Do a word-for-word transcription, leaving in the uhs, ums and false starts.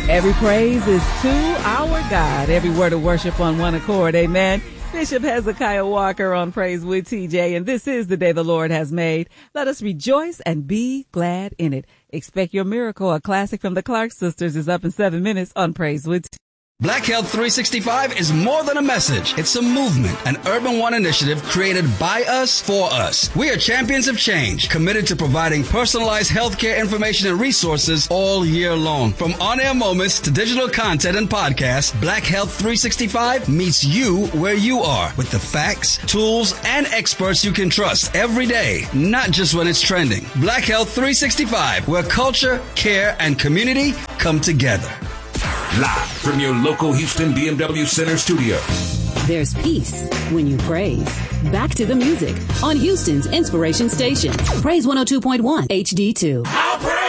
Every praise is to our God. Every word of worship on one accord. Amen. Bishop Hezekiah Walker on Praise with T J, and this is the day the Lord has made. Let us rejoice and be glad in it. Expect your miracle. A classic from the Clark sisters is up in seven minutes on Praise with T J. Black Health three sixty-five is more than a message. It's a movement, an Urban One initiative created by us, for us. We are champions of change, committed to providing personalized healthcare information and resources all year long. From on-air moments to digital content and podcasts, Black Health three sixty-five meets you where you are with the facts, tools, and experts you can trust every day, not just when it's trending. Black Health three sixty-five, where culture, care, and community come together. Live from your local Houston B M W Center studio. There's peace when you praise. Back to the music on Houston's Inspiration Station. Praise one oh two point one H D two. I'll praise.